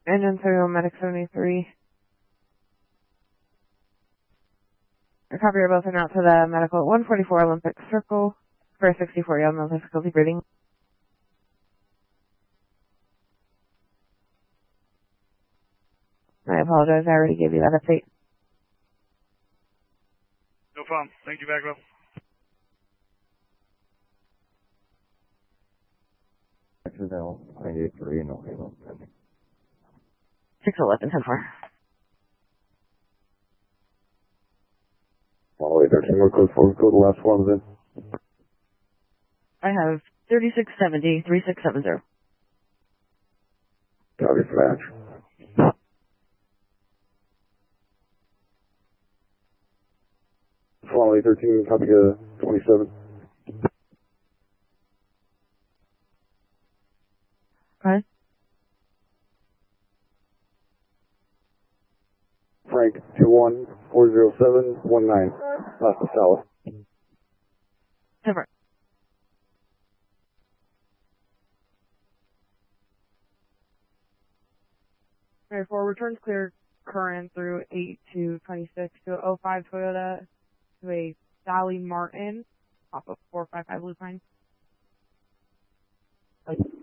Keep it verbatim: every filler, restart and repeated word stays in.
Engine serial Medic seventy-three. A copy are both en route to the medical at one forty-four Olympic Circle for a sixty-four year old male difficulty breathing. I apologize, I already gave you that update. No problem. Thank you, Bagwell. Jacksonville, ninety-eight three, no Halo. six eleven, ten four. Following thirteen, more code four, code the last one's in. I have thirty-six seventy, thirty-six seventy. Copy for match. Following thirteen, copy to twenty-seven. Okay. Frank, two one four zero seven one nine. Last of South. ten four. Alright, four returns clear current through eight to twenty-six to oh five Toyota to a Sally Martin off of four five five Blue Pine.